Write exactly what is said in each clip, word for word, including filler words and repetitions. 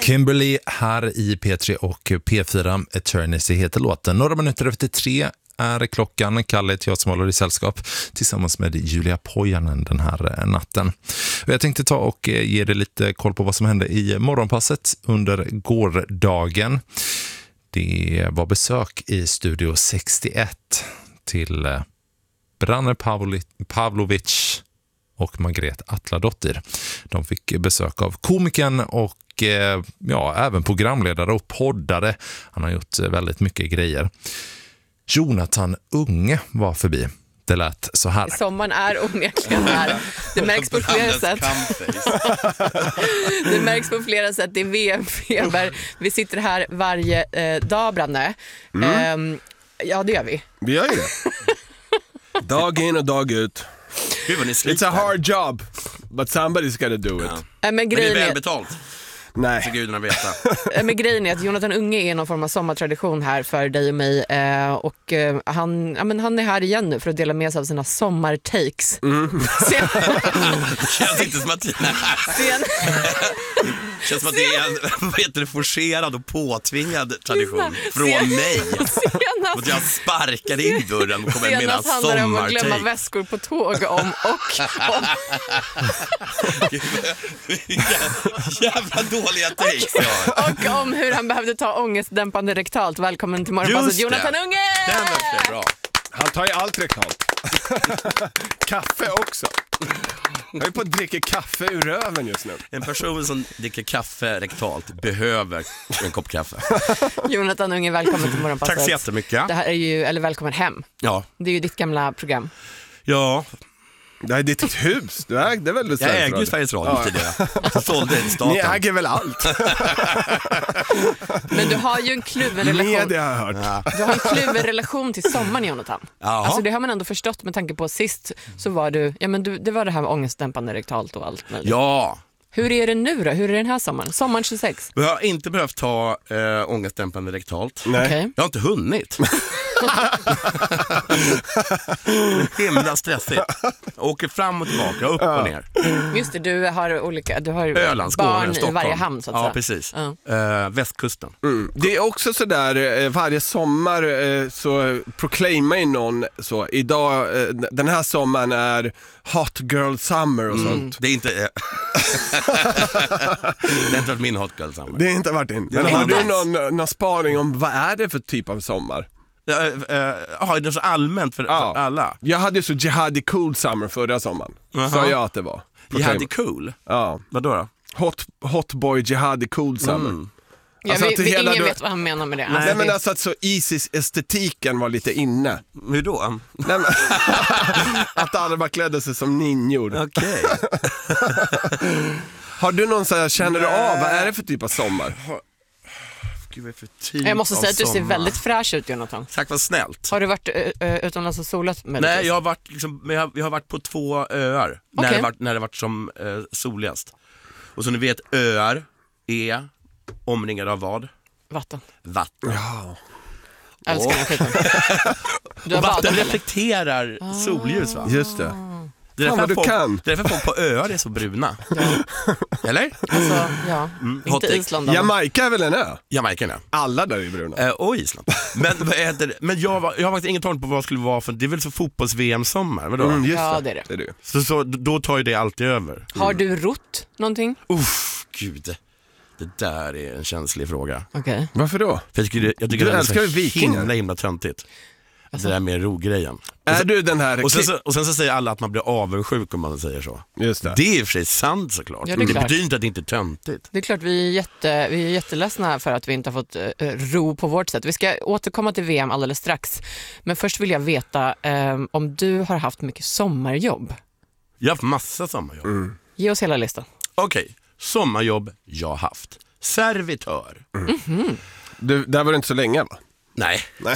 Kimberly här i P tre och P fyra. Eternity heter låten. Några minuter efter tre är klockan. Kalle till jag som håller i sällskap tillsammans med Julia Pojanen den här natten. Jag tänkte ta och ge dig lite koll på vad som hände i morgonpasset under gårdagen. Det var besök i Studio sextioett till Branne Pavlovic och Margret Atladottir. De fick besök av komikern och ja, även programledare och poddare. Han har gjort väldigt mycket grejer. Jonathan Unge var förbi. Det lät så här. Sommaren är onekligen här. Det märks på flera sätt. Det märks på flera sätt. Det är V M-feber. Vi sitter här varje eh, dag, Branne. Mm. Um, ja, det gör vi. Vi gör ju det. Dag in och dag ut. Gud vad ni It's a hard job, but somebody's gotta do it. Ja. Äh, men, men det är är väl betalt. Nej. Så gudarna veta. Äh, men grejen är att Jonathan Unge är någon form av sommartradition här för dig och mig. Eh, och eh, han, ja, men han är här igen nu för att dela med sig av sina sommartakes. Mm. Sen... Det känns inte som att Sen... Det känns som att det är en vad heter det, forcerad och påtvingad tradition från Sen... mig. Senast... Och jag sparkade in dörren och kom med mina sommartakes. Senast handlar det om att glömma väskor på tåg om och om. Jävla dåliga takes. Och, och om hur han behövde ta ångestdämpande rektalt. Välkommen till morgonpasset, Jonathan Unge! Den var bra. Han tar ju allt rektalt. Kaffe också. Jag är på att dricka kaffe ur röven just nu. En person som dricker kaffe rektalt behöver en kopp kaffe. Jonathan Unge, välkommen till morgonpasset. Tack så jättemycket. Det här är ju, eller välkommen hem. Ja. Det är ju ditt gamla program. Ja. Det är ditt hus. Du ägde väl Jag äger ju Sveriges Radio ja. tidigare. Så sålde det till staten. Ni äger väl allt. Men du har ju en kluven relation. Media har hört. Ja. Du har en kluven relation till sommaren, Jonathan. Jaha. Alltså det har man ändå förstått med tanke på sist så var du, ja men du, det var det här med ångestdämpande rektalt och allt möjligt. Ja. Hur är det nu då? Hur är den här sommaren? Sommaren tjugosex? Jag har inte behövt ta äh, ångestdämpande rektalt. Nej. Okay. Jag har inte hunnit. Himla stressigt. Åker fram och tillbaka, upp och ner. Just det, du har olika du har Öland, Skåne, barn Stockholm. i varje hamn så att ja, säga. Precis. Ja. Uh, västkusten. Mm. Det är också så där varje sommar så proclaimar någon så idag den här sommaren är hot girl summer och mm. sånt. Det är inte Det har inte varit min hot girl summer. Det är inte varit din. Men har du någon, någon spaning om vad är det för typ av sommar? Ja, uh, uh, det är så allmänt för, ja. för alla. Jag hade ju så jihadi cool summer förra sommaren. Uh-huh. Sa jag att det var. Jihadi cool? Ja. Vadå då? Hot, hot boy jihadi cool summer. Mm. Ja, alltså vi, vi, ingen du... vet vad han menar med det. Nej, alltså, men det... alltså att så Isis-estetiken var lite inne. Hur då? Nej, men... att alla bara klädde sig som ninjor. Okej. Har du någon så här, känner du av, vad är det för typ av sommar? Gud, vad är för typ Jag måste säga att du ser sommar? väldigt fräsch ut, Jonathan. Tack, vad snällt. Har du varit uh, utomlands och solat med? Nej, jag har varit liksom, jag har, jag har varit på två öar okay. när det varit när det varit som uh, soligast. Och så ni vet, öar är omringade av vad? Vatten. Vatten. Ja. Jag älskar den skiten. Du och vatten badat, reflekterar ah. solljus, va? Just det. Det är Fan, därför vad du kan. Det är därför folk på öar är så bruna. Ja. Eller? Alltså, ja. Mm. Inte Island. Då. Jamaica är väl en ö? Jamaica är en ö. Alla där är bruna. Eh, och Island. Men, vad heter det? Men jag, var, jag har faktiskt ingen tanke på vad det skulle vara för. Det är väl så fotbolls-V M-sommar, vadå? Mm, just ja, det. det är det. det, är det. Så, så då tar ju det alltid över. Mm. Har du rott någonting? Uff, gud. Det där är en känslig fråga. Okej. Okay. Varför då? För jag tycker, jag tycker du det är älskar så vikingar. himla, himla töntigt. Alltså. Det där med rogrejen. Är sen, du den här... Och sen, så, och sen så säger alla att man blir avundsjuk om man säger så. Just det. Det är i och för sig sant såklart. Ja, det, det betyder inte att det inte är töntigt. Det är klart, vi är, jätte, vi är jätteledsna för att vi inte har fått uh, ro på vårt sätt. Vi ska återkomma till V M alldeles strax. Men först vill jag veta um, om du har haft mycket sommarjobb. Jag har haft massa sommarjobb. Mm. Ge oss hela listan. Okej, okay. Sommarjobb jag har haft. Servitör. Mm. Mm-hmm. Du, där var det inte så länge, va? Nej. Nej.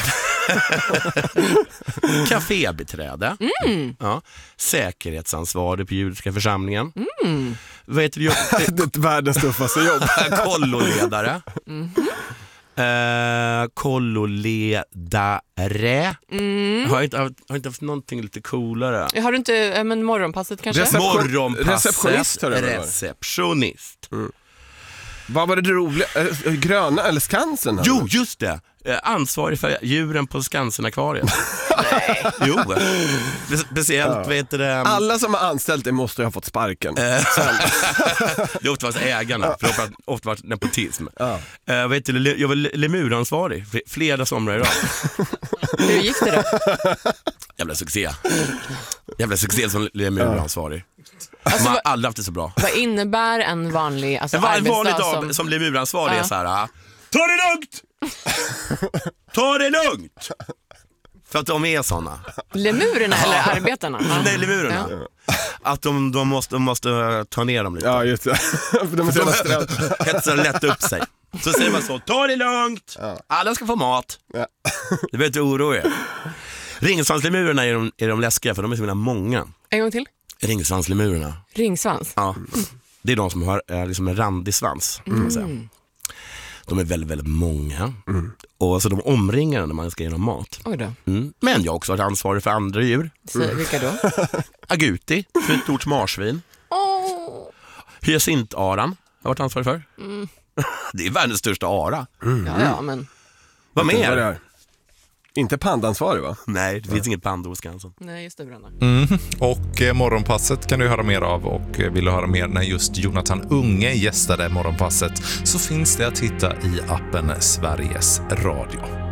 Kafébiträde. Mm. Ja. Säkerhetsansvarig på judiska församlingen. Mm. Vad heter det? Det är världens tuffaste jobb. Kolloledare. Mm. Uh, kolloledare. Mm. Har inte, har inte haft någonting lite coolare. Har du inte, men morgonpasset kanske? Reception, Morgonpasset. Receptionist har du Receptionist. Mm. Vad var det roliga? Äh, gröna eller Skansen? Här? Jo, just det. Eh, Ansvarig för djuren på Skansen-akvariet. Nej. Jo, Spe- speciellt ja. vet det. Alla som har anställt det måste ju ha fått sparken. Det har ofta varit ägarna, för det har ofta varit nepotism. Ja. Uh, vet du, jag var lemuransvarig flera somrar idag. Hur gick det då? Jävla succé. Jävla succé som lemuransvarig. Alltså, Man har vad, aldrig haft det så bra. vad innebär en vanlig alltså, En van- arbetsdag vanlig dag som... som lemuransvarig Ja. är så här: ta det lugnt! Ta det lugnt! För att de är såna. Lemurerna eller arbetarna? Ja. Nej, lemurerna. Ja. Att de, de, måste, de måste ta ner dem lite. Ja, just det. För de är så jävla stressade. Hetsar lätt upp sig. Så säger man så: ta det lugnt! Alla ska få mat. Ja. Det behöver inte oroa er. Ringsvanslemurerna är de, är de läskiga, för de är så himla många. En gång till. Ringsvanslemurerna. Ringsvans. Ja. Det är de som har eh, liksom en randig svans, kan man säga. De är väldigt, väldigt många. Mm. Och så de omringar en när man ska ge dem mat. Oj då. Mm. Men jag har också varit ansvarig för andra djur. Så, vilka då? Aguti, för ett stort marsvin. Oh. Hyacintaran har jag varit ansvarig för. Mm. Det är världens största ara. Mm. Ja, ja, men... Vad Vad mer? det är. Inte pandansvarig, va? Nej, det finns inget panda hos Skansen. Nej, just det, Branda. Mm. Och eh, Morgonpasset kan du höra mer av, och eh, vill du höra mer när just Jonathan Unge gästade Morgonpasset, så finns det att hitta i appen Sveriges Radio.